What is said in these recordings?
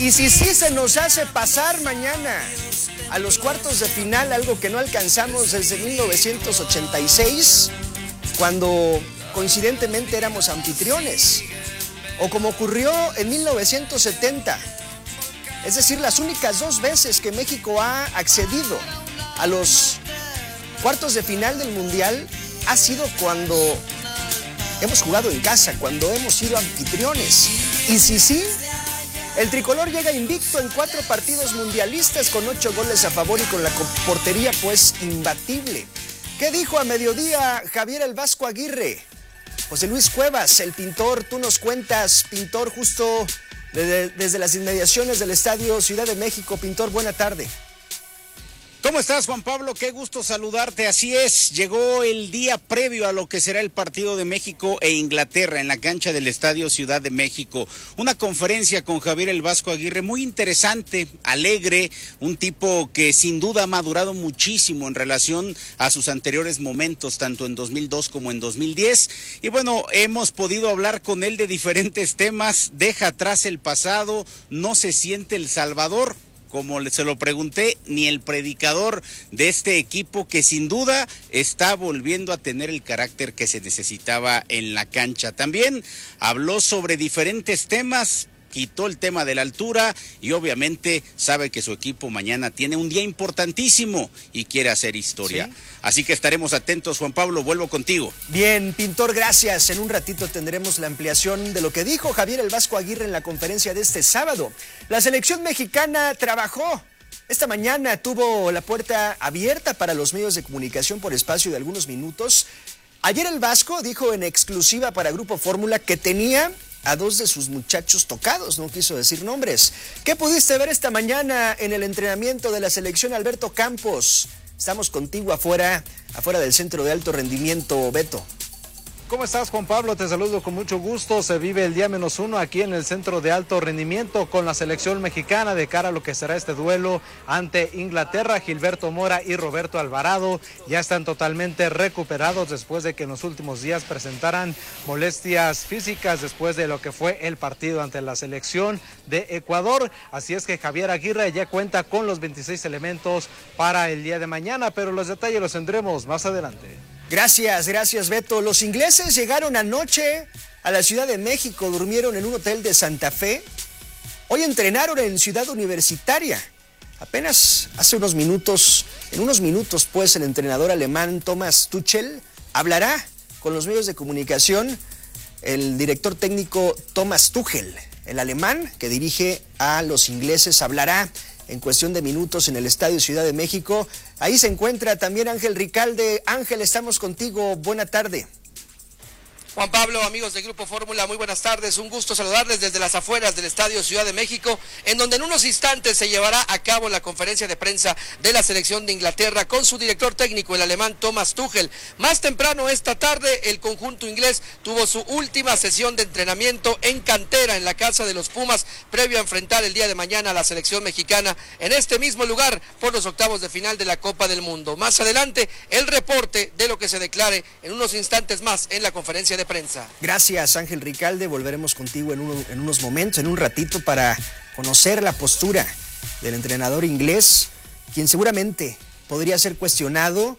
Y si sí se nos hace pasar mañana a los cuartos de final, algo que no alcanzamos desde 1986, cuando coincidentemente éramos anfitriones, o como ocurrió en 1970, es decir, las únicas 2 veces que México ha accedido a los cuartos de final del Mundial ha sido cuando hemos jugado en casa, cuando hemos sido anfitriones. Y si sí, el tricolor llega invicto en 4 partidos mundialistas con 8 goles a favor y con la portería pues imbatible. ¿Qué dijo a mediodía Javier el Vasco Aguirre? José Luis Cuevas, el pintor, tú nos cuentas, pintor, justo desde las inmediaciones del Estadio Ciudad de México. Pintor, buena tarde. ¿Cómo estás, Juan Pablo? Qué gusto saludarte. Así es, llegó el día previo a lo que será el partido de México e Inglaterra en la cancha del Estadio Ciudad de México. Una conferencia con Javier el Vasco Aguirre muy interesante, alegre, un tipo que sin duda ha madurado muchísimo en relación a sus anteriores momentos, tanto en 2002 como en 2010. Y bueno, hemos podido hablar con él de diferentes temas, deja atrás el pasado, no se siente el Salvador, como se lo pregunté, ni el predicador de este equipo que sin duda está volviendo a tener el carácter que se necesitaba en la cancha. También habló sobre diferentes temas, quitó el tema de la altura y obviamente sabe que su equipo mañana tiene un día importantísimo y quiere hacer historia. ¿Sí? Así que estaremos atentos, Juan Pablo, vuelvo contigo. Bien, pintor, gracias. En un ratito tendremos la ampliación de lo que dijo Javier el Vasco Aguirre en la conferencia de este sábado. La selección mexicana trabajó. Esta mañana tuvo la puerta abierta para los medios de comunicación por espacio de algunos minutos. Ayer el Vasco dijo en exclusiva para Grupo Fórmula que tenía a 2 de sus muchachos tocados, no quiso decir nombres. ¿Qué pudiste ver esta mañana en el entrenamiento de la selección, Alberto Campos? Estamos contigo afuera del centro de alto rendimiento, Beto. ¿Cómo estás, Juan Pablo? Te saludo con mucho gusto. Se vive el día -1 aquí en el centro de alto rendimiento con la selección mexicana de cara a lo que será este duelo ante Inglaterra. Gilberto Mora y Roberto Alvarado ya están totalmente recuperados después de que en los últimos días presentaran molestias físicas después de lo que fue el partido ante la selección de Ecuador. Así es que Javier Aguirre ya cuenta con los 26 elementos para el día de mañana, pero los detalles los tendremos más adelante. Gracias, Beto. Los ingleses llegaron anoche a la Ciudad de México, durmieron en un hotel de Santa Fe. Hoy entrenaron en Ciudad Universitaria. Apenas hace unos minutos, pues, el entrenador alemán Thomas Tuchel hablará con los medios de comunicación. El director técnico Thomas Tuchel, el alemán que dirige a los ingleses, hablará en cuestión de minutos en el Estadio Ciudad de México. Ahí se encuentra también Ángel Ricalde. Ángel, estamos contigo. Buena tarde. Juan Pablo, amigos del Grupo Fórmula, muy buenas tardes. Un gusto saludarles desde las afueras del Estadio Ciudad de México, en donde en unos instantes se llevará a cabo la conferencia de prensa de la selección de Inglaterra con su director técnico, el alemán Thomas Tuchel. Más temprano esta tarde, el conjunto inglés tuvo su última sesión de entrenamiento en cantera en la casa de los Pumas, previo a enfrentar el día de mañana a la selección mexicana en este mismo lugar por los octavos de final de la Copa del Mundo. Más adelante, el reporte de lo que se declare en unos instantes más en la conferencia de prensa. Gracias, Ángel Ricalde. Volveremos contigo en unos momentos, en un ratito, para conocer la postura del entrenador inglés, quien seguramente podría ser cuestionado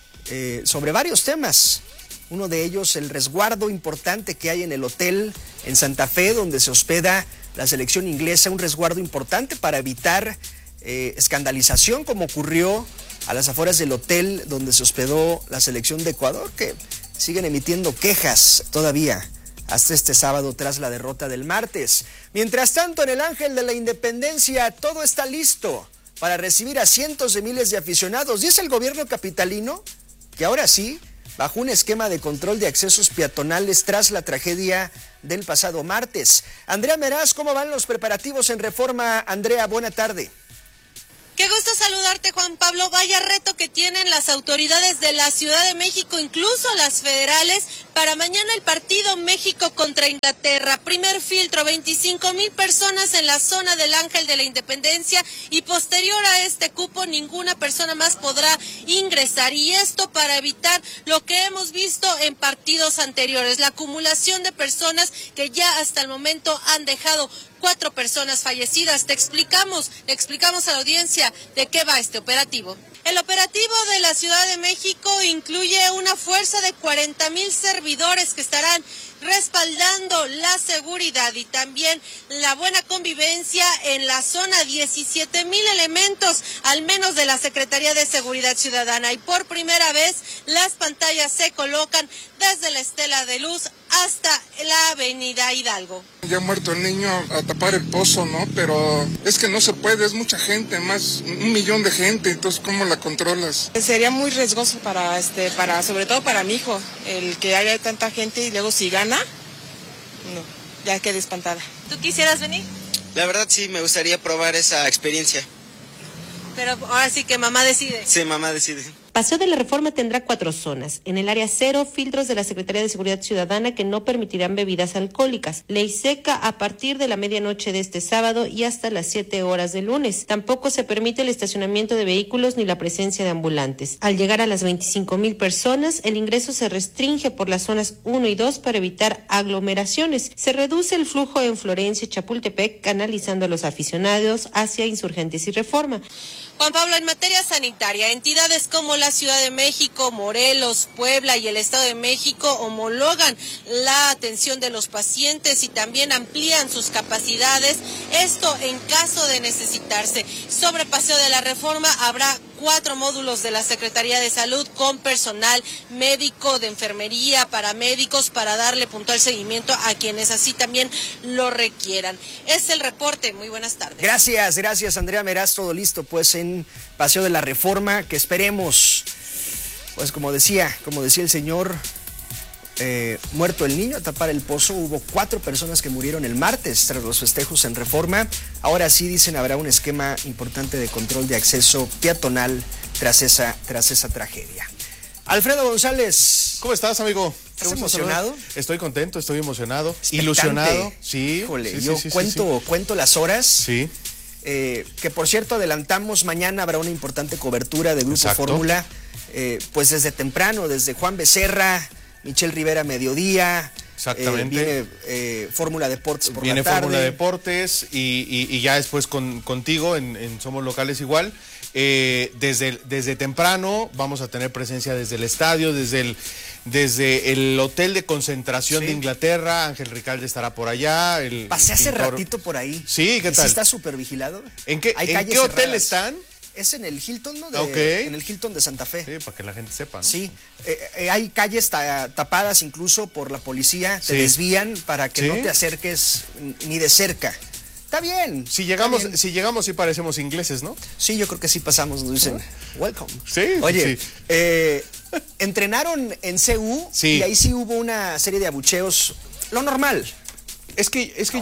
sobre varios temas. Uno de ellos, el resguardo importante que hay en el hotel en Santa Fe, donde se hospeda la selección inglesa, un resguardo importante para evitar escandalización, como ocurrió a las afueras del hotel donde se hospedó la selección de Ecuador, que siguen emitiendo quejas todavía hasta este sábado tras la derrota del martes. Mientras tanto, en el Ángel de la Independencia todo está listo para recibir a cientos de miles de aficionados. Dice el gobierno capitalino que ahora sí, bajo un esquema de control de accesos peatonales tras la tragedia del pasado martes. Andrea Meraz, ¿cómo van los preparativos en Reforma? Andrea, buena tarde. Qué gusto saludarte, Juan Pablo. Vaya reto que tienen las autoridades de la Ciudad de México, incluso las federales, para mañana el partido México contra Inglaterra. Primer filtro, 25,000 personas en la zona del Ángel de la Independencia, y posterior a este cupo ninguna persona más podrá ingresar. Y esto para evitar lo que hemos visto en partidos anteriores, la acumulación de personas que ya hasta el momento han dejado 4 personas fallecidas. Le explicamos a la audiencia de qué va este operativo. El operativo de la Ciudad de México incluye una fuerza de 40,000 servidores que estarán respaldando la seguridad y también la buena convivencia en la zona. 17,000 elementos, al menos de la Secretaría de Seguridad Ciudadana. Y por primera vez las pantallas se colocan desde la Estela de Luz hasta la Avenida Hidalgo. Ya muerto el niño, a tapar el pozo, ¿no? Pero es que no se puede, es mucha gente, más 1 millón de gente, entonces ¿cómo la controlas? Sería muy riesgoso para sobre todo para mi hijo, el que haya tanta gente y luego si gana, no, ya quedé espantada. ¿Tú quisieras venir? La verdad sí, me gustaría probar esa experiencia. Pero ahora sí que mamá decide. Sí, mamá decide. Paseo de la Reforma tendrá 4 zonas. En el área 0, filtros de la Secretaría de Seguridad Ciudadana que no permitirán bebidas alcohólicas. Ley seca a partir de la medianoche de este sábado y hasta las 7 horas del lunes. Tampoco se permite el estacionamiento de vehículos ni la presencia de ambulantes. Al llegar a las 25,000 personas, el ingreso se restringe por las zonas 1 y 2 para evitar aglomeraciones. Se reduce el flujo en Florencia y Chapultepec, canalizando a los aficionados hacia Insurgentes y Reforma. Juan Pablo, en materia sanitaria, entidades como la Ciudad de México, Morelos, Puebla y el Estado de México homologan la atención de los pacientes y también amplían sus capacidades, esto en caso de necesitarse. Sobre Paseo de la Reforma habrá 4 módulos de la Secretaría de Salud con personal médico, de enfermería, paramédicos, para darle puntual seguimiento a quienes así también lo requieran. Es el reporte. Muy buenas tardes. Gracias Andrea Meraz, todo listo pues en Paseo de la Reforma, que esperemos, pues como decía el señor, muerto el niño, a tapar el pozo. Hubo 4 personas que murieron el martes tras los festejos en Reforma. Ahora sí, dicen, habrá un esquema importante de control de acceso peatonal tras esa tragedia. Alfredo González. ¿Cómo estás, amigo? ¿Estás emocionado? Estoy contento, estoy emocionado, ilusionado. Sí. Híjole, sí, yo sí, cuento las horas. Sí. Que por cierto adelantamos, mañana habrá una importante cobertura de Grupo Fórmula, pues desde temprano, desde Juan Becerra, Michelle Rivera mediodía. Exactamente. Viene Fórmula Deportes por viene la tarde. Fórmula Deportes y ya después contigo en Somos Locales igual. Desde temprano vamos a tener presencia desde el estadio, desde el hotel de concentración de Inglaterra. Ángel Ricalde estará por allá. Pasé hace ratito por ahí. Sí, ¿qué tal? ¿Sí está súper vigilado? ¿En qué hotel están? Es en el Hilton, ¿no? Okay. En el Hilton de Santa Fe. Sí, para que la gente sepa, ¿no? Sí, hay calles tapadas incluso por la policía, te desvían para que no te acerques ni de cerca. Está bien. Si llegamos sí parecemos ingleses, ¿no? Sí, yo creo que sí pasamos, nos dicen, welcome. Sí. Oye, entrenaron en CU y ahí sí hubo una serie de abucheos, lo normal. Es que yo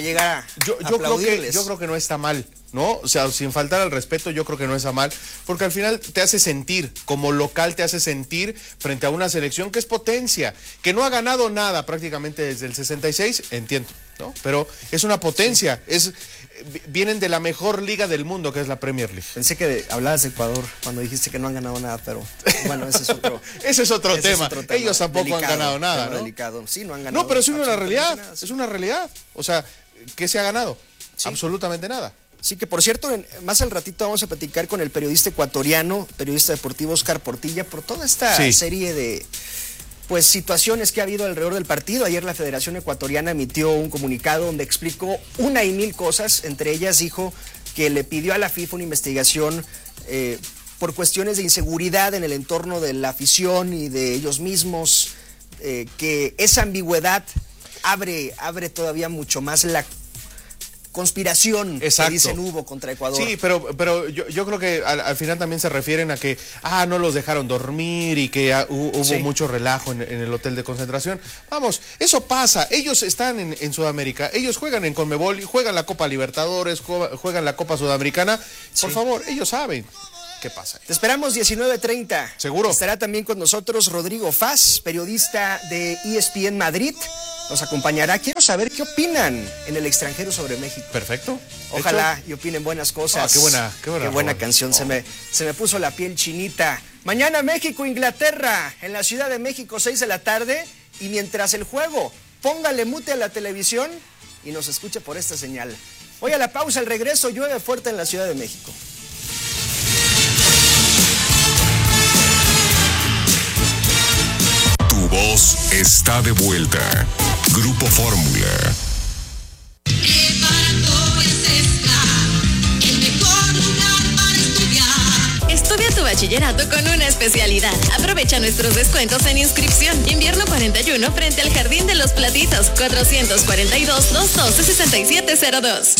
creo que no está mal, ¿no? O sea, sin faltar al respeto, yo creo que no está mal, porque al final te hace sentir, como local te hace sentir frente a una selección que es potencia, que no ha ganado nada prácticamente desde el 66, entiendo, ¿no? Pero es una potencia, vienen de la mejor liga del mundo, que es la Premier League. Pensé que hablabas de Ecuador cuando dijiste que no han ganado nada, pero bueno, ese es otro ese es otro tema. Ellos tampoco delicado, han ganado nada, ¿no? Delicado. Sí, no han ganado. No, pero es una realidad, es una realidad. O sea, ¿qué se ha ganado? Sí. Absolutamente nada. Sí, que por cierto, más al ratito vamos a platicar con el periodista ecuatoriano, periodista deportivo Oscar Portilla, por toda esta serie de situaciones que ha habido alrededor del partido. Ayer la Federación Ecuatoriana emitió un comunicado donde explicó 1,000 cosas. Entre ellas dijo que le pidió a la FIFA una investigación por cuestiones de inseguridad en el entorno de la afición y de ellos mismos, que esa ambigüedad abre todavía mucho más la conspiración que dicen hubo contra Ecuador. Sí, pero yo creo que al final también se refieren a que no los dejaron dormir y que hubo mucho relajo en el hotel de concentración. Vamos, eso pasa. Ellos están en Sudamérica, ellos juegan en Conmebol, juegan la Copa Libertadores, juegan la Copa Sudamericana. Por favor, ellos saben qué pasa. Te esperamos 19:30. Seguro. Estará también con nosotros Rodrigo Faz, periodista de ESPN Madrid. Nos acompañará. Quiero saber qué opinan en el extranjero sobre México. Perfecto. Ojalá y opinen buenas cosas. Qué buena canción. Se me puso la piel chinita. Mañana México, Inglaterra, en la Ciudad de México, 6 de la tarde. Y mientras el juego, póngale mute a la televisión y nos escucha por esta señal. Voy a la pausa, al regreso llueve fuerte en la Ciudad de México. Tu voz está de vuelta. Grupo Fórmula. Estudia tu bachillerato con una especialidad. Aprovecha nuestros descuentos en inscripción. Invierno 41 frente al Jardín de los Platitos. 442-212-6702.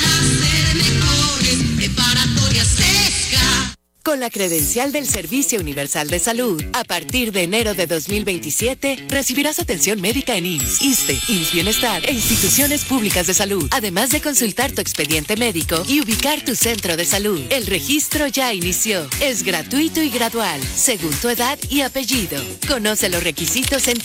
Con la credencial del Servicio Universal de Salud, a partir de enero de 2027, recibirás atención médica en IMSS, ISSSTE, IMSS Bienestar e instituciones públicas de salud, además de consultar tu expediente médico y ubicar tu centro de salud. El registro ya inició. Es gratuito y gradual, según tu edad y apellido. Conoce los requisitos en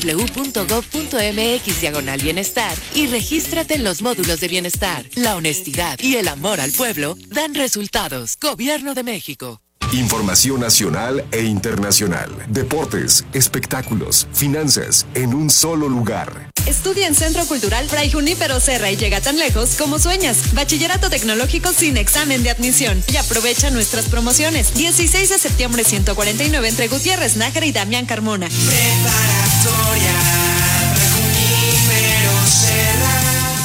www.gov.mx/bienestar y regístrate en los módulos de bienestar. La honestidad y el amor al pueblo dan resultados. Gobierno de México. Información nacional e internacional. Deportes, espectáculos, finanzas, en un solo lugar. Estudia en Centro Cultural Fray Junípero Serra y llega tan lejos como sueñas. Bachillerato tecnológico sin examen de admisión. Y aprovecha nuestras promociones. 16 de septiembre 149 entre Gutiérrez, Nájera y Damián Carmona. Preparatoria Fray Junípero Serra.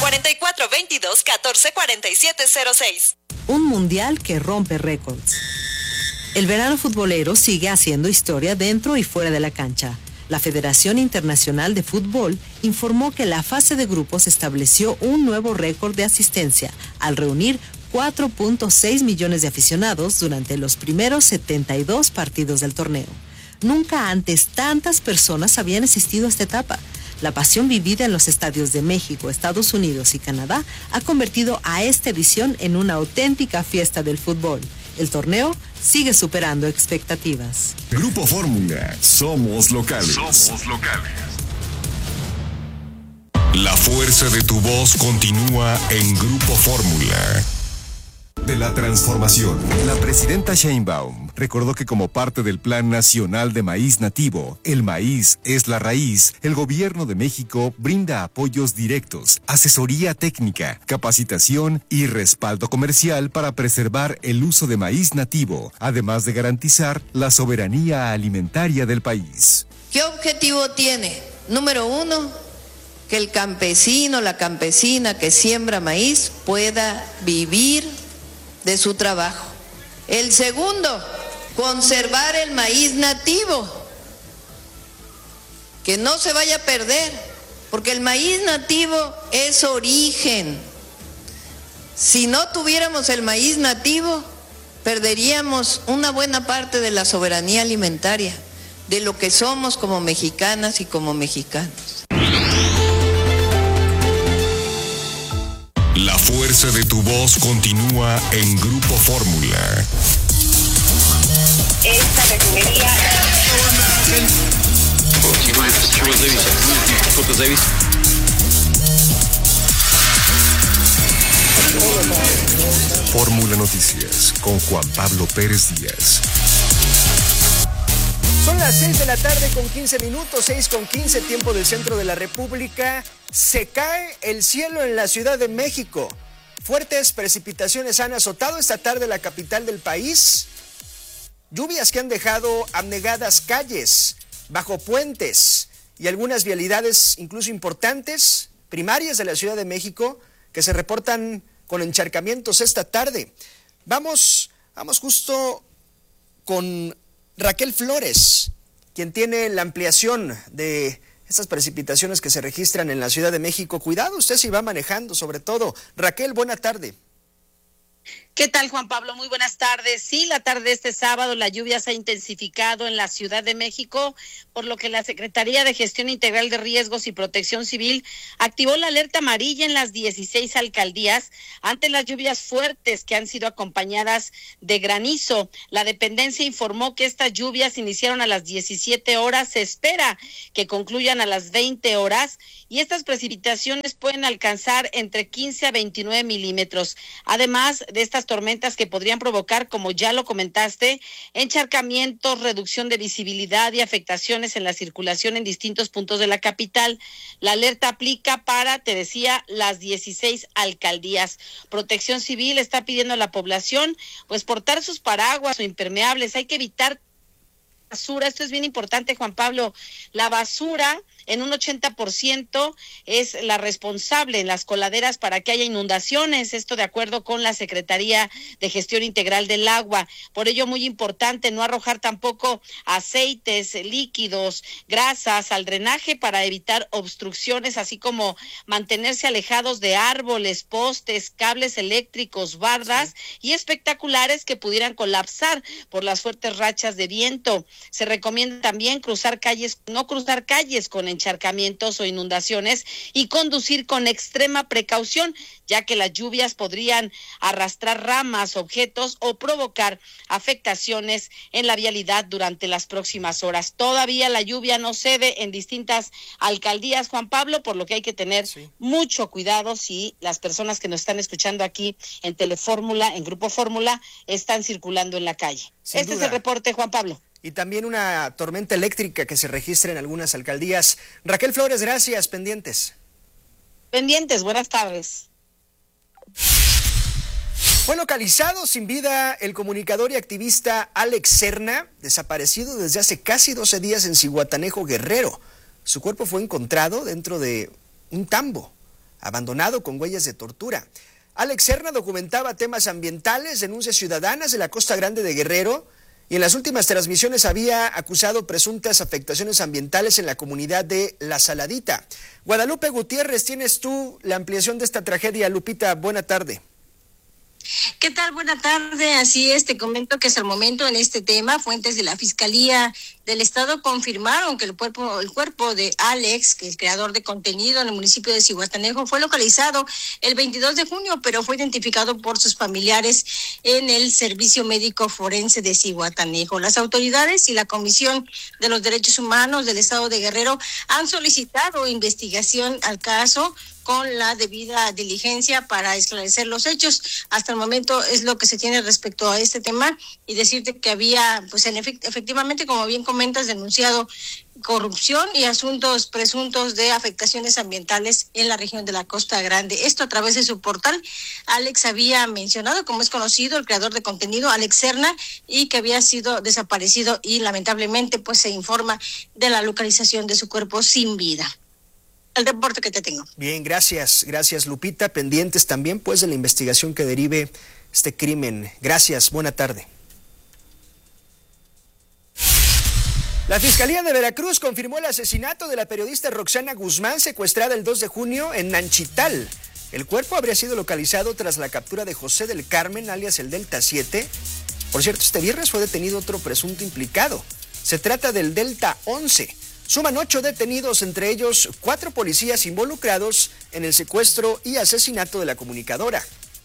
4422-144706. Un mundial que rompe récords. El verano futbolero sigue haciendo historia dentro y fuera de la cancha. La Federación Internacional de Fútbol informó que la fase de grupos estableció un nuevo récord de asistencia al reunir 4.6 millones de aficionados durante los primeros 72 partidos del torneo. Nunca antes tantas personas habían asistido a esta etapa. La pasión vivida en los estadios de México, Estados Unidos y Canadá ha convertido a esta edición en una auténtica fiesta del fútbol. El torneo sigue superando expectativas. Grupo Fórmula, somos locales. Somos locales. La fuerza de tu voz continúa en Grupo Fórmula. De la transformación. La presidenta Sheinbaum recordó que como parte del Plan Nacional de Maíz Nativo, el maíz es la raíz, el gobierno de México brinda apoyos directos, asesoría técnica, capacitación y respaldo comercial para preservar el uso de maíz nativo, además de garantizar la soberanía alimentaria del país. ¿Qué objetivo tiene? Número 1, que el campesino, la campesina que siembra maíz pueda vivir de su trabajo. El segundo, conservar el maíz nativo, que no se vaya a perder, porque el maíz nativo es origen. Si no tuviéramos el maíz nativo, perderíamos una buena parte de la soberanía alimentaria, de lo que somos como mexicanas y como mexicanos. La fuerza de tu voz continúa en Grupo Fórmula. Esta refinería. Fórmula Noticias con Juan Pablo Pérez Díaz. Son las 6 de la tarde con 15 minutos, 6:15, tiempo del centro de la República. Se cae el cielo en la Ciudad de México. Fuertes precipitaciones han azotado esta tarde la capital del país. Lluvias que han dejado abnegadas calles, bajo puentes y algunas vialidades incluso importantes, primarias de la Ciudad de México, que se reportan con encharcamientos esta tarde. Vamos justo con Raquel Flores, quien tiene la ampliación de estas precipitaciones que se registran en la Ciudad de México. Cuidado usted si va manejando, sobre todo. Raquel, buena tarde. ¿Qué tal, Juan Pablo? Muy buenas tardes. Sí, la tarde de este sábado la lluvia se ha intensificado en la Ciudad de México, por lo que la Secretaría de Gestión Integral de Riesgos y Protección Civil activó la alerta amarilla en las 16 alcaldías ante las lluvias fuertes que han sido acompañadas de granizo. La dependencia informó que estas lluvias iniciaron a las 17 horas, se espera que concluyan a las 20 horas y estas precipitaciones pueden alcanzar entre 15 a 29 milímetros. Además de estas estas tormentas que podrían provocar, como ya lo comentaste, encharcamientos, reducción de visibilidad y afectaciones en la circulación en distintos puntos de la capital. La alerta aplica para, te decía, las 16 alcaldías. Protección Civil está pidiendo a la población pues portar sus paraguas o impermeables. Hay que evitar basura. Esto es bien importante, Juan Pablo. La basura en un 80% es la responsable en las coladeras para que haya inundaciones, esto de acuerdo con la Secretaría de Gestión Integral del Agua. Por ello, muy importante no arrojar tampoco aceites, líquidos, grasas al drenaje para evitar obstrucciones, así como mantenerse alejados de árboles, postes, cables eléctricos, bardas y espectaculares que pudieran colapsar por las fuertes rachas de viento. Se recomienda también no cruzar calles con encharcamientos o inundaciones y conducir con extrema precaución, ya que las lluvias podrían arrastrar ramas, objetos o provocar afectaciones en la vialidad durante las próximas horas. Todavía la lluvia no cede en distintas alcaldías, Juan Pablo, por lo que hay que tener mucho cuidado si las personas que nos están escuchando aquí en Telefórmula, en Grupo Fórmula, están circulando en la calle. Este es el reporte, Juan Pablo. Y también una tormenta eléctrica que se registra en algunas alcaldías. Raquel Flores, gracias. Pendientes. Pendientes, buenas tardes. Fue localizado sin vida el comunicador y activista Alex Serna, desaparecido desde hace casi 12 días en Zihuatanejo, Guerrero. Su cuerpo fue encontrado dentro de un tambo, abandonado con huellas de tortura. Alex Serna documentaba temas ambientales, denuncias ciudadanas de la Costa Grande de Guerrero, y en las últimas transmisiones había acusado presuntas afectaciones ambientales en la comunidad de La Saladita. Guadalupe Gutiérrez, tienes tú la ampliación de esta tragedia. Lupita, buena tarde. ¿Qué tal? Buena tarde. Así es, te comento que hasta el momento en este tema, fuentes de la Fiscalía del Estado confirmaron que el cuerpo de Alex, que es el creador de contenido en el municipio de Zihuatanejo, fue localizado el 22 de junio, pero fue identificado por sus familiares en el Servicio Médico Forense de Zihuatanejo. Las autoridades y la Comisión de los Derechos Humanos del Estado de Guerrero han solicitado investigación al caso con la debida diligencia para esclarecer los hechos. Hasta el momento es lo que se tiene respecto a este tema, y decirte que había, pues efectivamente, como bien comentas, denunciado corrupción y asuntos presuntos de afectaciones ambientales en la región de la Costa Grande. Esto a través de su portal. Alex había mencionado, como es conocido, el creador de contenido, Alex Serna, y que había sido desaparecido, y lamentablemente pues se informa de la localización de su cuerpo sin vida. El reporte que te tengo. Bien, gracias Lupita. Pendientes también pues de la investigación que derive este crimen. Gracias, buena tarde. La Fiscalía de Veracruz confirmó el asesinato de la periodista Roxana Guzmán, secuestrada el 2 de junio en Nanchital. El cuerpo habría sido localizado tras la captura de José del Carmen, alias el Delta 7. Por cierto, este viernes fue detenido otro presunto implicado. Se trata del Delta 11. Suman 8 detenidos, entre ellos 4 policías involucrados en el secuestro y asesinato de la comunicadora.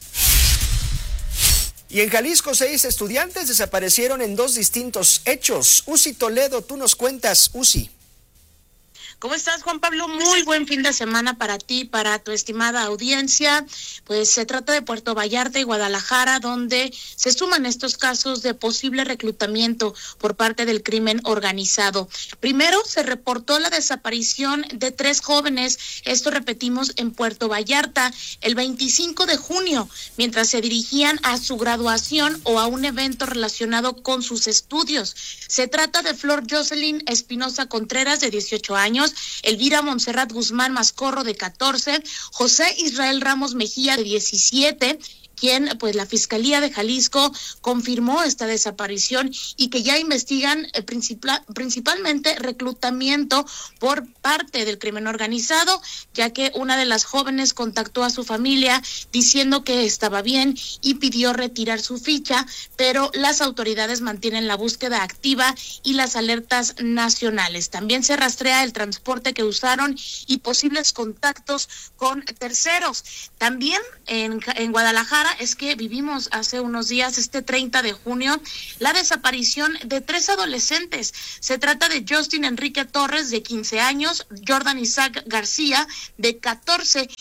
Y en Jalisco, 6 estudiantes desaparecieron en 2 distintos hechos. Uzi Toledo, tú nos cuentas, Uzi. ¿Cómo estás, Juan Pablo? Muy buen fin de semana para ti, para tu estimada audiencia. Pues se trata de Puerto Vallarta y Guadalajara, donde se suman estos casos de posible reclutamiento por parte del crimen organizado. Primero se reportó la desaparición de 3 jóvenes, esto repetimos, en Puerto Vallarta, el 25 de junio, mientras se dirigían a su graduación o a un evento relacionado con sus estudios. Se trata de Flor Jocelyn Espinosa Contreras, de 18 años, Elvira Montserrat Guzmán Mascorro, de 14, José Israel Ramos Mejía, de 17, quien pues la Fiscalía de Jalisco confirmó esta desaparición y que ya investigan principalmente reclutamiento por parte del crimen organizado, ya que una de las jóvenes contactó a su familia diciendo que estaba bien y pidió retirar su ficha, pero las autoridades mantienen la búsqueda activa y las alertas nacionales. También se rastrea el transporte que usaron y posibles contactos con terceros. También en Guadalajara es que vivimos hace unos días, este 30 de junio, la desaparición de 3 adolescentes. Se trata de Justin Enrique Torres, de 15 años, Jordan Isaac García, de 14,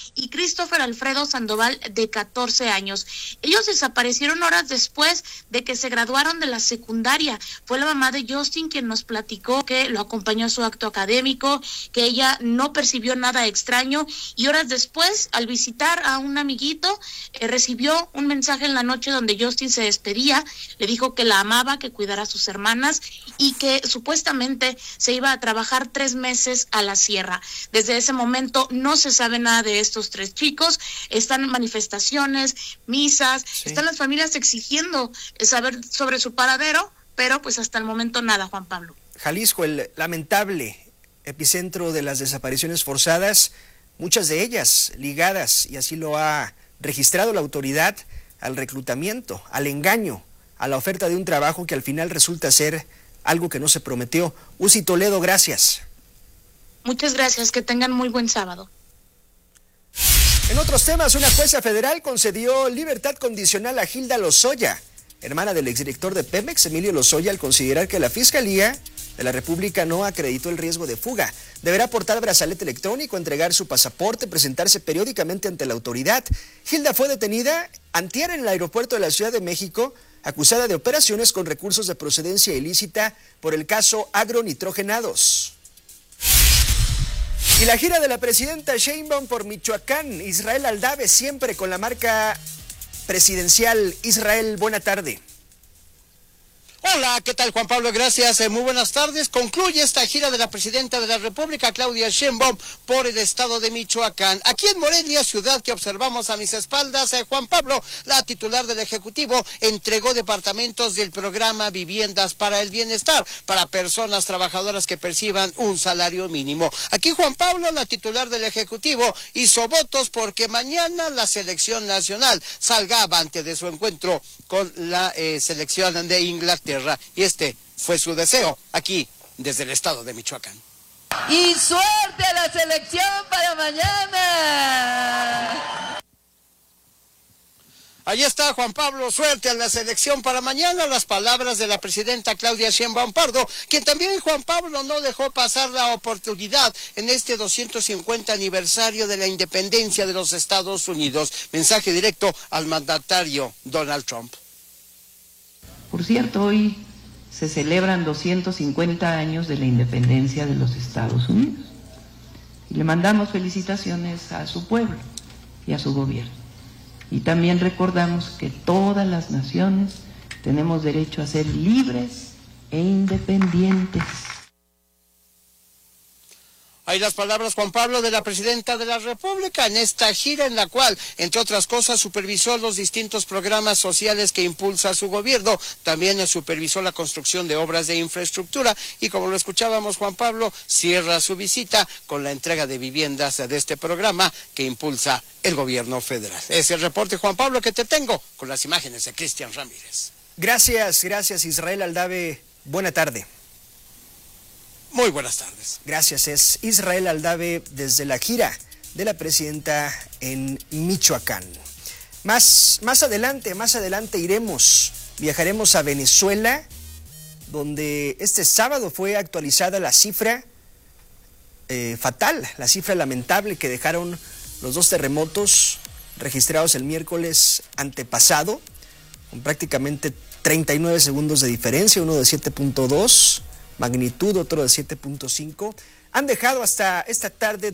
y Christopher Alfredo Sandoval, de 14 años. Ellos desaparecieron horas después de que se graduaron de la secundaria. Fue la mamá de Justin quien nos platicó que lo acompañó a su acto académico, que ella no percibió nada extraño, y horas después, al visitar a un amiguito, recibió un mensaje en la noche donde Justin se despedía, le dijo que la amaba, que cuidara a sus hermanas y que supuestamente se iba a trabajar 3 meses a la sierra. Desde ese momento no se sabe nada de estos 3 chicos, están manifestaciones, misas, están las familias exigiendo saber sobre su paradero, pero pues hasta el momento nada, Juan Pablo. Jalisco, el lamentable epicentro de las desapariciones forzadas, muchas de ellas ligadas, y así lo ha registrado la autoridad, al reclutamiento, al engaño, a la oferta de un trabajo que al final resulta ser algo que no se prometió. Uzi Toledo, gracias. Muchas gracias, que tengan muy buen sábado. En otros temas, una jueza federal concedió libertad condicional a Hilda Lozoya, hermana del exdirector de Pemex, Emilio Lozoya, al considerar que la Fiscalía de la República no acreditó el riesgo de fuga. Deberá portar brazalete electrónico, entregar su pasaporte, presentarse periódicamente ante la autoridad. Hilda fue detenida antier en el aeropuerto de la Ciudad de México, acusada de operaciones con recursos de procedencia ilícita por el caso agronitrogenados. Y la gira de la presidenta Sheinbaum por Michoacán, Israel Aldave, siempre con la marca presidencial. Israel, buena tarde. Hola, ¿qué tal, Juan Pablo? Gracias, muy buenas tardes. Concluye esta gira de la presidenta de la República, Claudia Sheinbaum, por el estado de Michoacán. Aquí en Morelia, ciudad que observamos a mis espaldas, Juan Pablo, la titular del Ejecutivo, entregó departamentos del programa Viviendas para el Bienestar, para personas trabajadoras que perciban un salario mínimo. Aquí, Juan Pablo, la titular del Ejecutivo, hizo votos porque mañana la selección nacional salga avante de su encuentro con la selección de Inglaterra. Y este fue su deseo aquí desde el estado de Michoacán. Y suerte a la selección para mañana. Ahí está, Juan Pablo, suerte a la selección para mañana. Las palabras de la presidenta Claudia Sheinbaum Pardo, quien también, Juan Pablo, no dejó pasar la oportunidad en este 250 aniversario de la independencia de los Estados Unidos. Mensaje directo al mandatario Donald Trump. Por cierto, hoy se celebran 250 años de la independencia de los Estados Unidos. Y le mandamos felicitaciones a su pueblo y a su gobierno. Y también recordamos que todas las naciones tenemos derecho a ser libres e independientes. Hay las palabras, Juan Pablo, de la presidenta de la República en esta gira en la cual, entre otras cosas, supervisó los distintos programas sociales que impulsa su gobierno. También supervisó la construcción de obras de infraestructura y, como lo escuchábamos, Juan Pablo cierra su visita con la entrega de viviendas de este programa que impulsa el gobierno federal. Es el reporte, Juan Pablo, que te tengo con las imágenes de Cristian Ramírez. Gracias, Israel Aldave. Buena tarde. Muy buenas tardes. Gracias, es Israel Aldave desde la gira de la presidenta en Michoacán. Más adelante viajaremos a Venezuela, donde este sábado fue actualizada la cifra fatal, la cifra lamentable que dejaron los 2 terremotos registrados el miércoles antepasado, con prácticamente 39 segundos de diferencia, uno de 7.2 magnitud, otro de 7.5, han dejado hasta esta tarde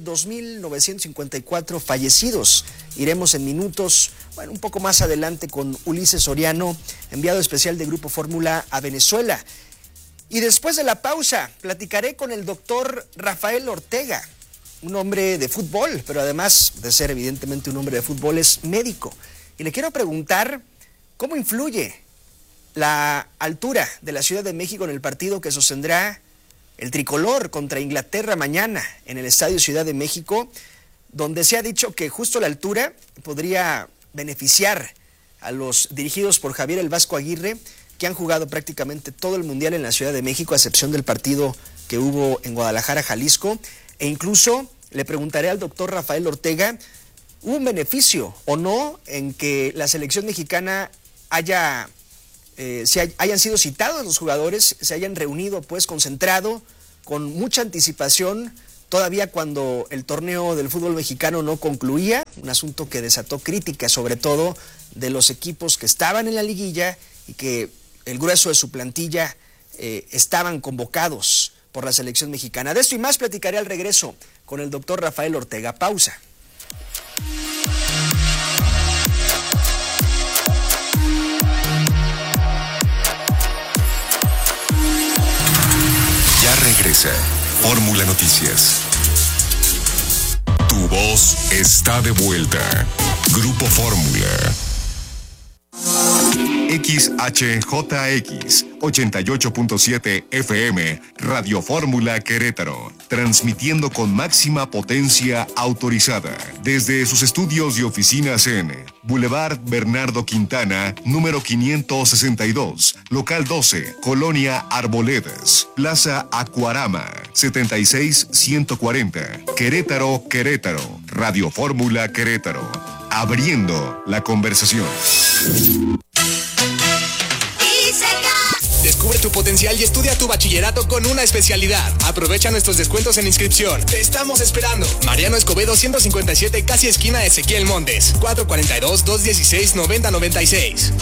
2.954 fallecidos. Iremos en minutos, un poco más adelante con Ulises Soriano, enviado especial de Grupo Fórmula a Venezuela. Y después de la pausa, platicaré con el doctor Rafael Ortega, un hombre de fútbol, pero además de ser evidentemente un hombre de fútbol, es médico. Y le quiero preguntar cómo influye la altura de la Ciudad de México en el partido que sostendrá el tricolor contra Inglaterra mañana en el Estadio Ciudad de México, donde se ha dicho que justo la altura podría beneficiar a los dirigidos por Javier El Vasco Aguirre, que han jugado prácticamente todo el Mundial en la Ciudad de México, a excepción del partido que hubo en Guadalajara, Jalisco. E incluso le preguntaré al doctor Rafael Ortega, ¿hubo un beneficio o no en que la selección mexicana hayan sido citados los jugadores, se hayan reunido, concentrado con mucha anticipación todavía cuando el torneo del fútbol mexicano no concluía, un asunto que desató críticas, sobre todo de los equipos que estaban en la liguilla y que el grueso de su plantilla estaban convocados por la selección mexicana. De esto y más platicaré al regreso con el doctor Rafael Ortega. Pausa. Ya regresa Fórmula Noticias. Tu voz está de vuelta. Grupo Fórmula. XHJX 88.7 FM, Radio Fórmula Querétaro, transmitiendo con máxima potencia autorizada desde sus estudios y oficinas en Boulevard Bernardo Quintana, número 562, local 12, Colonia Arboledas, Plaza Acuarama, 76140, Querétaro, Querétaro, Radio Fórmula Querétaro, abriendo la conversación. Descubre tu potencial y estudia tu bachillerato con una especialidad. Aprovecha nuestros descuentos en inscripción. Te estamos esperando. Mariano Escobedo 157, casi esquina Ezequiel Montes. 442-216-9096.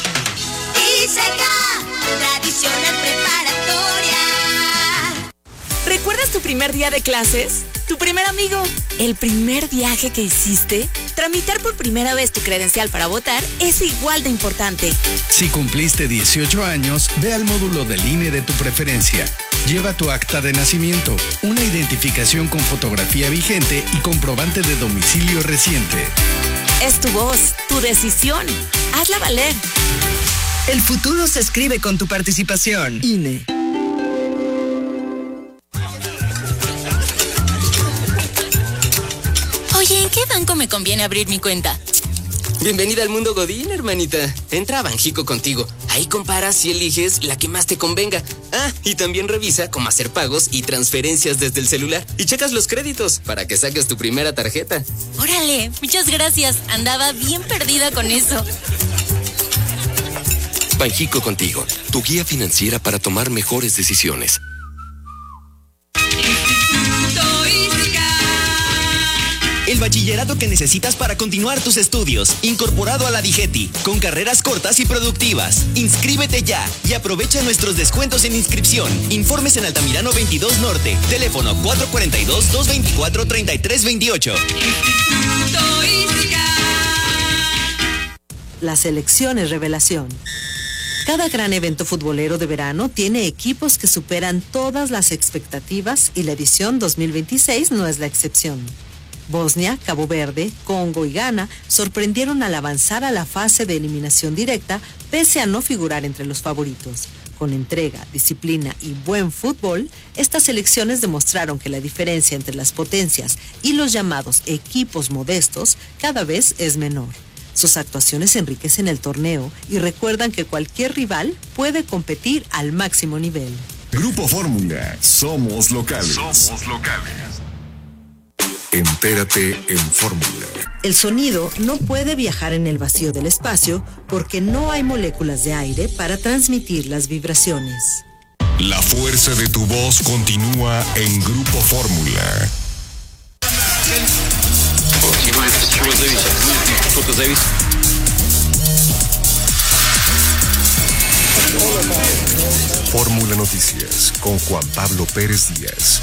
Tradicional preparatoria. ¿Recuerdas tu primer día de clases? ¿Tu primer amigo? ¿El primer viaje que hiciste? Tramitar por primera vez tu credencial para votar es igual de importante. Si cumpliste 18 años, ve al módulo del INE de tu preferencia. Lleva tu acta de nacimiento, una identificación con fotografía vigente y comprobante de domicilio reciente. Es tu voz, tu decisión. Hazla valer. El futuro se escribe con tu participación. INE. Oye, ¿en qué banco me conviene abrir mi cuenta? Bienvenida al mundo Godín, hermanita. Entra a Banjico Contigo. Ahí comparas y eliges la que más te convenga. Ah, y también revisa cómo hacer pagos y transferencias desde el celular. Y checas los créditos para que saques tu primera tarjeta. Órale, muchas gracias. Andaba bien perdida con eso. Banjico Contigo, tu guía financiera para tomar mejores decisiones. El bachillerato que necesitas para continuar tus estudios, incorporado a la DIGETI, con carreras cortas y productivas. Inscríbete ya y aprovecha nuestros descuentos en inscripción. Informes en Altamirano 22 Norte, teléfono 442-224-3328. La selección es revelación. Cada gran evento futbolero de verano tiene equipos que superan todas las expectativas y la edición 2026 no es la excepción. Bosnia, Cabo Verde, Congo y Ghana sorprendieron al avanzar a la fase de eliminación directa pese a no figurar entre los favoritos. Con entrega, disciplina y buen fútbol, estas selecciones demostraron que la diferencia entre las potencias y los llamados equipos modestos cada vez es menor. Sus actuaciones enriquecen el torneo y recuerdan que cualquier rival puede competir al máximo nivel. Grupo Fórmula, somos locales. Somos locales. Entérate en Fórmula. El sonido no puede viajar en el vacío del espacio porque no hay moléculas de aire para transmitir las vibraciones. La fuerza de tu voz continúa en Grupo Fórmula. Fórmula Noticias con Juan Pablo Pérez Díaz.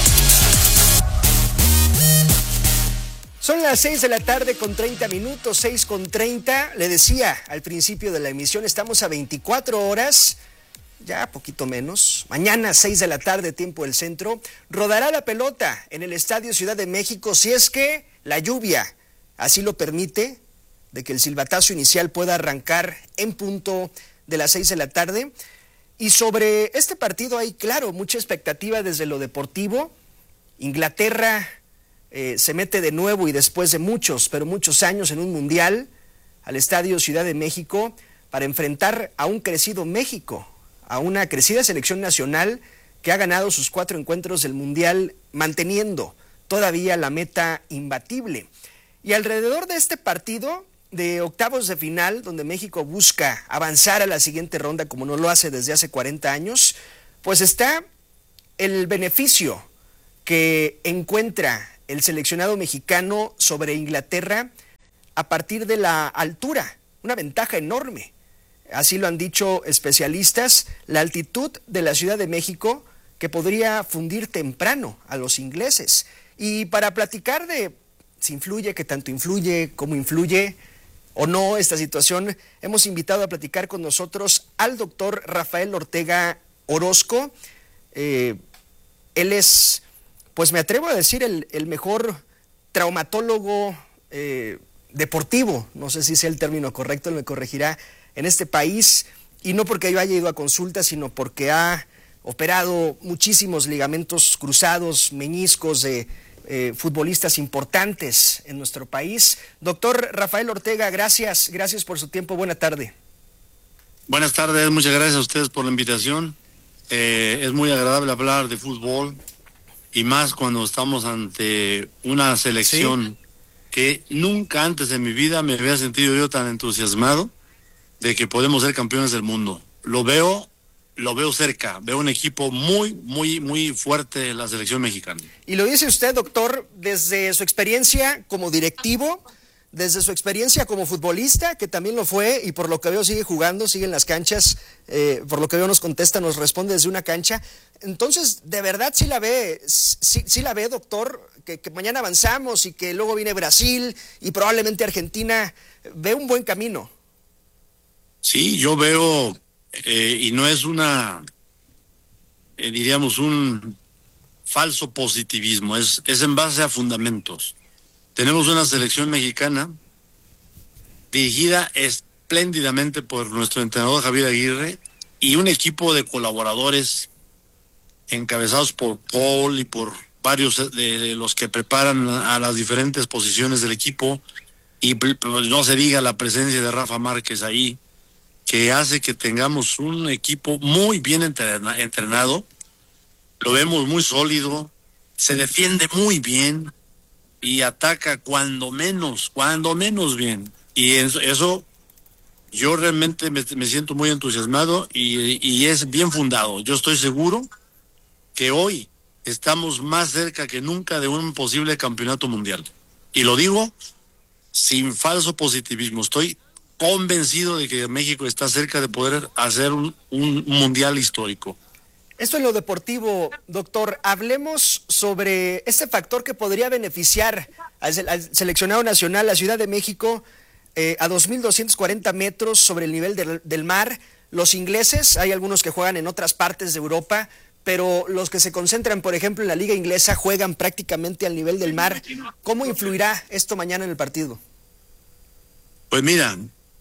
Son las 6 de la tarde con 30 minutos, 6:30. Le decía al principio de la emisión, estamos a 24 horas, ya poquito menos. Mañana, 6 de la tarde, tiempo del centro, rodará la pelota en el Estadio Ciudad de México si es que la lluvia así lo permite, de que el silbatazo inicial pueda arrancar en punto de las 6 de la tarde. Y sobre este partido hay, claro, mucha expectativa desde lo deportivo. Inglaterra se mete de nuevo y después de muchos, pero muchos años en un mundial al Estadio Ciudad de México para enfrentar a un crecido México, a una crecida selección nacional que ha ganado sus 4 encuentros del mundial manteniendo todavía la meta imbatible. Y alrededor de este partido de octavos de final, donde México busca avanzar a la siguiente ronda como no lo hace desde hace 40 años, pues está el beneficio que encuentra el seleccionado mexicano sobre Inglaterra a partir de la altura, una ventaja enorme. Así lo han dicho especialistas, la altitud de la Ciudad de México que podría fundir temprano a los ingleses. Y para platicar de si influye, qué tanto influye, cómo influye o no esta situación, hemos invitado a platicar con nosotros al doctor Rafael Ortega Orozco. Él es, pues me atrevo a decir, el mejor traumatólogo deportivo, no sé si sea el término correcto, él me corregirá, en este país, y no porque yo haya ido a consulta, sino porque ha operado muchísimos ligamentos cruzados, meniscos de futbolistas importantes en nuestro país. Doctor Rafael Ortega, gracias por su tiempo, buena tarde. Buenas tardes, muchas gracias a ustedes por la invitación. Es muy agradable hablar de fútbol, y más cuando estamos ante una selección que nunca antes en mi vida me había sentido yo tan entusiasmado de que podemos ser campeones del mundo. Lo veo cerca, veo un equipo muy fuerte en la selección mexicana. Y lo dice usted, doctor, desde su experiencia como directivo, desde su experiencia como futbolista, que también lo fue, y por lo que veo sigue jugando, sigue en las canchas, por lo que veo nos contesta, nos responde desde una cancha. Entonces, ¿de verdad sí la ve, doctor, que mañana avanzamos y que luego viene Brasil y probablemente Argentina? ¿Ve un buen camino? Sí, yo veo, y no es diríamos un falso positivismo, es en base a fundamentos. Tenemos una selección mexicana dirigida espléndidamente por nuestro entrenador Javier Aguirre y un equipo de colaboradores encabezados por Paul y por varios de los que preparan a las diferentes posiciones del equipo, y pues no se diga la presencia de Rafa Márquez ahí, que hace que tengamos un equipo muy bien entrenado. Lo vemos muy sólido, se defiende muy bien y ataca cuando menos bien. Y eso yo realmente me siento muy entusiasmado y es bien fundado. Yo estoy seguro que hoy estamos más cerca que nunca de un posible campeonato mundial. Y lo digo sin falso positivismo. Estoy convencido de que México está cerca de poder hacer un mundial histórico. Esto es lo deportivo, doctor. Hablemos sobre ese factor que podría beneficiar al seleccionado nacional, la Ciudad de México, a 2.240 metros sobre el nivel del mar. Los ingleses, hay algunos que juegan en otras partes de Europa, pero los que se concentran, por ejemplo, en la liga inglesa, juegan prácticamente al nivel del mar. ¿Cómo influirá esto mañana en el partido? Pues mira,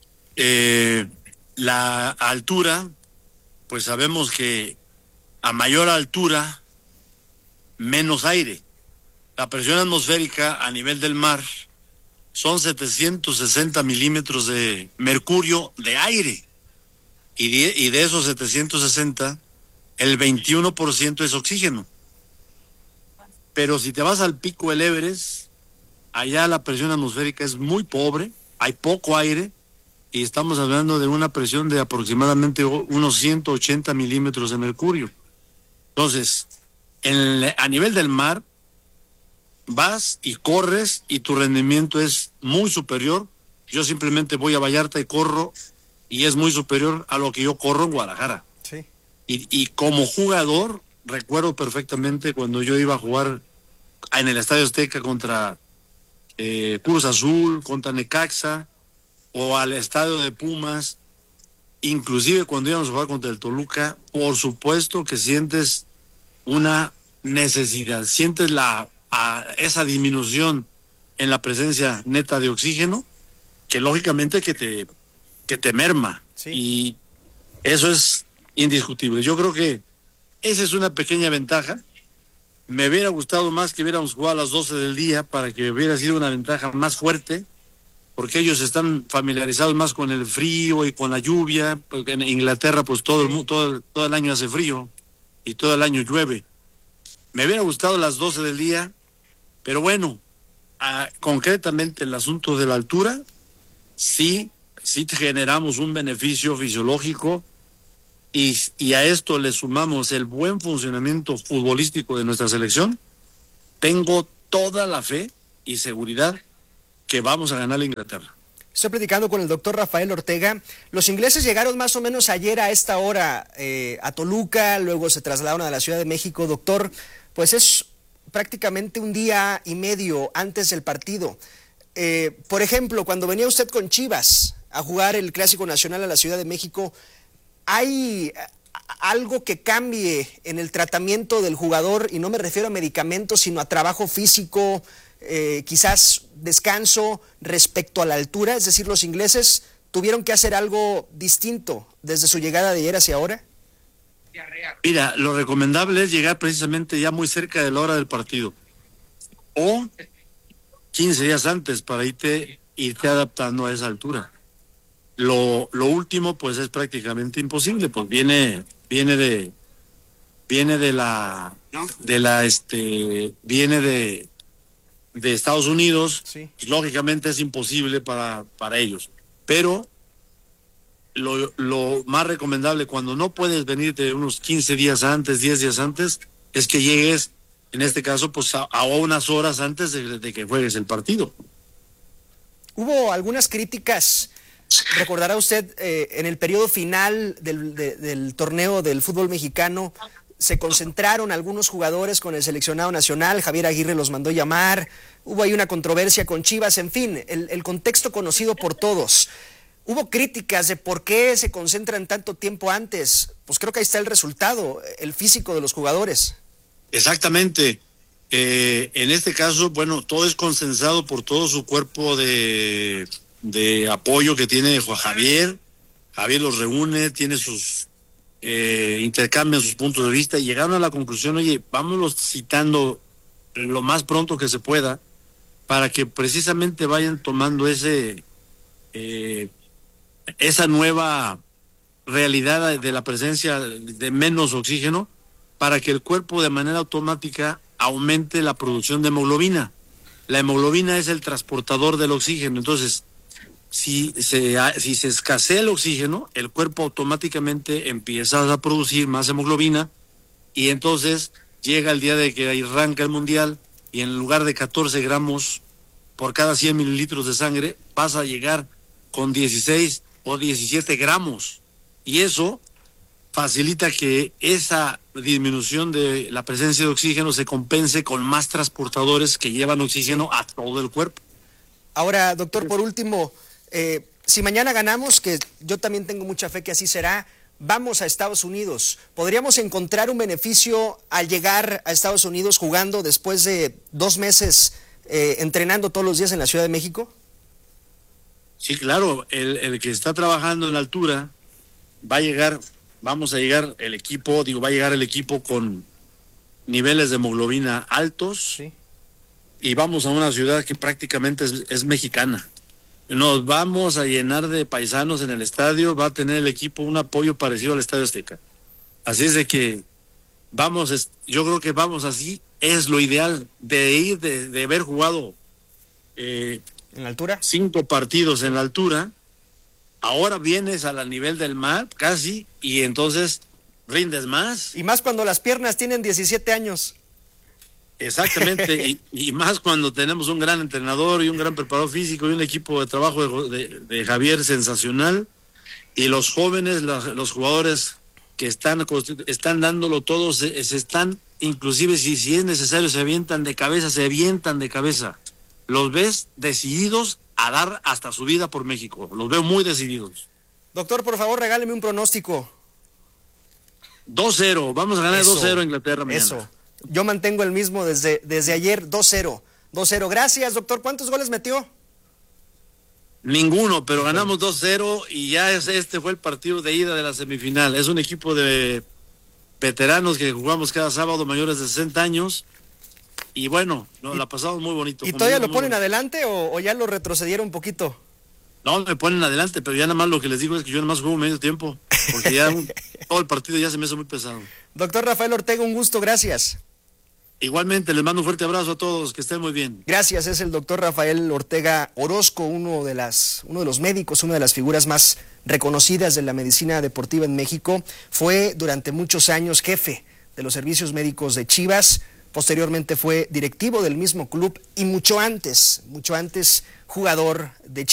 la altura, pues sabemos que a mayor altura, menos aire. La presión atmosférica a nivel del mar son 760 milímetros de mercurio de aire. Y de esos 760, el 21% es oxígeno. Pero si te vas al pico del Everest, allá la presión atmosférica es muy pobre, hay poco aire, y estamos hablando de una presión de aproximadamente unos 180 milímetros de mercurio. Entonces, a nivel del mar, vas y corres y tu rendimiento es muy superior. Yo simplemente voy a Vallarta y corro, y es muy superior a lo que yo corro en Guadalajara. Sí. Y como jugador, recuerdo perfectamente cuando yo iba a jugar en el Estadio Azteca contra Cruz Azul, contra Necaxa, o al estadio de Pumas, inclusive cuando íbamos a jugar contra el Toluca, por supuesto que sientes una necesidad, sientes esa disminución en la presencia neta de oxígeno, que lógicamente que te merma. Sí. Y eso es indiscutible. Yo creo que esa es una pequeña ventaja. Me hubiera gustado más que hubiéramos jugado a las 12 del día para que hubiera sido una ventaja más fuerte, porque ellos están familiarizados más con el frío y con la lluvia, porque en Inglaterra pues todo el año hace frío y todo el año llueve. Me hubiera gustado las 12 del día, pero bueno, concretamente el asunto de la altura, sí generamos un beneficio fisiológico, y a esto le sumamos el buen funcionamiento futbolístico de nuestra selección. tengo toda la fe y seguridad que vamos a ganar a Inglaterra. Estoy platicando con el doctor Rafael Ortega. Los ingleses llegaron más o menos ayer a esta hora a Toluca, luego se trasladaron a la Ciudad de México. Doctor, pues es prácticamente un día y medio antes del partido. Por ejemplo, cuando venía usted con Chivas a jugar el Clásico Nacional a la Ciudad de México, ¿hay algo que cambie en el tratamiento del jugador? Y no me refiero a medicamentos, sino a trabajo físico, quizás descanso respecto a la altura. Es decir, los ingleses tuvieron que hacer algo distinto desde su llegada de ayer hacia ahora. Mira, lo recomendable es llegar precisamente ya muy cerca de la hora del partido o 15 días antes para irte adaptando a esa altura. Lo último pues es prácticamente imposible, pues viene de Estados Unidos, sí. Pues, lógicamente es imposible para ellos, pero lo más recomendable cuando no puedes venirte unos 15 días antes, 10 días antes, es que llegues, en este caso, pues a unas horas antes de que juegues el partido. Hubo algunas críticas, recordará usted, en el periodo final del torneo del fútbol mexicano, se concentraron algunos jugadores con el seleccionado nacional, Javier Aguirre los mandó llamar, hubo ahí una controversia con Chivas, en fin, el contexto conocido por todos. Hubo críticas de por qué se concentran tanto tiempo antes. Pues creo que ahí está el resultado, el físico de los jugadores. Exactamente. En este caso, bueno, todo es consensado por todo su cuerpo de apoyo que tiene Javier. Javier los reúne, tiene sus intercambian sus puntos de vista y llegaron a la conclusión, oye, vámonos citando lo más pronto que se pueda para que precisamente vayan tomando esa nueva realidad de la presencia de menos oxígeno, para que el cuerpo de manera automática aumente la producción de hemoglobina. La hemoglobina es el transportador del oxígeno, entonces si se escasea el oxígeno, el cuerpo automáticamente empieza a producir más hemoglobina y entonces llega el día de que arranca el mundial y en lugar de 14 gramos por cada 100 mililitros de sangre vas a llegar con 16 o 17 gramos y eso facilita que esa disminución de la presencia de oxígeno se compense con más transportadores que llevan oxígeno a todo el cuerpo. Ahora, doctor, por último, si mañana ganamos, que yo también tengo mucha fe que así será, vamos a Estados Unidos. ¿Podríamos encontrar un beneficio al llegar a Estados Unidos jugando después de 2 meses entrenando todos los días en la Ciudad de México? Sí, claro, el que está trabajando en la altura va a llegar el equipo con niveles de hemoglobina altos, sí. Y vamos a una ciudad que prácticamente es mexicana. Nos vamos a llenar de paisanos en el estadio, va a tener el equipo un apoyo parecido al Estadio Azteca. Así es de que yo creo que vamos así, es lo ideal de haber jugado ¿en la altura? 5 partidos en la altura, ahora vienes al nivel del mar casi y entonces rindes más. Y más cuando las piernas tienen 17 años. Exactamente, y más cuando tenemos un gran entrenador y un gran preparador físico y un equipo de trabajo de Javier sensacional, y los jóvenes, los jugadores que están dándolo todo, se están, inclusive si es necesario, se avientan de cabeza. Los ves decididos a dar hasta su vida por México, los veo muy decididos. Doctor, por favor, regáleme un pronóstico. 2-0, vamos a ganar 2-0 a Inglaterra mañana. Eso. Yo mantengo el mismo desde ayer, 2-0. Gracias, doctor. ¿Cuántos goles metió? Ninguno, pero ganamos 2-0 y ya este fue el partido de ida de la semifinal. Es un equipo de veteranos que jugamos cada sábado, mayores de 60 años. Y bueno, la pasamos muy bonito. ¿Y todavía lo ponen adelante o ya lo retrocedieron un poquito? No, me ponen adelante, pero ya nada más lo que les digo es que yo nada más juego medio tiempo, porque ya todo el partido ya se me hizo muy pesado. Doctor Rafael Ortega, un gusto, gracias. Igualmente, les mando un fuerte abrazo a todos, que estén muy bien. Gracias, es el doctor Rafael Ortega Orozco, uno de los médicos, una de las figuras más reconocidas de la medicina deportiva en México. Fue durante muchos años jefe de los servicios médicos de Chivas, Posteriormente fue directivo del mismo club y mucho antes jugador de Chivas.